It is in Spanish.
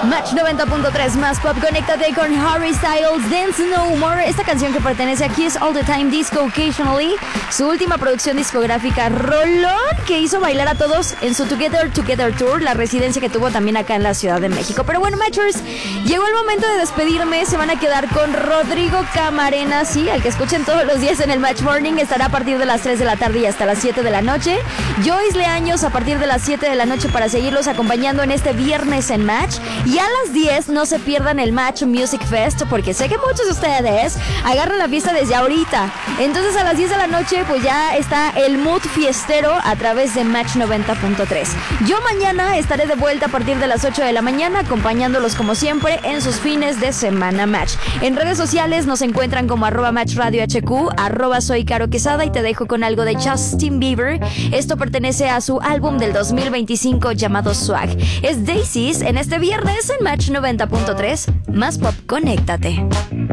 Match 90.3 más pop, conéctate con Harry Styles, Dance No More. Esta canción que pertenece a Kiss All the Time Disco Occasionally, su última producción discográfica, rolón que hizo bailar a todos en su Together Tour, la residencia que tuvo también acá en la Ciudad de México. Pero bueno, Matchers, llegó el momento de despedirme. Se van a quedar con Rodrigo Camarena, sí, al que escuchen todos los días en el Match Morning. Estará a partir de las 3 de la tarde y hasta las 7 de la noche. Joyce Leaños a partir de las 7 de la noche para seguirlos acompañando en este viernes en Match. Y a las 10 no se pierdan el Match Music Fest, porque sé que muchos de ustedes agarran la fiesta desde ahorita. Entonces a las 10 de la noche pues ya está el mood fiestero a través de Match 90.3. Yo mañana estaré de vuelta a partir de las 8 de la mañana acompañándolos como siempre en sus fines de semana Match. En redes sociales nos encuentran como @MatchRadioHQ, @Soy Caro Quesada, y te dejo con algo de Justin Bieber. Esto pertenece a su álbum del 2025 llamado Swag. Es Daisies en este viernes en Match 90.3 más pop, conéctate.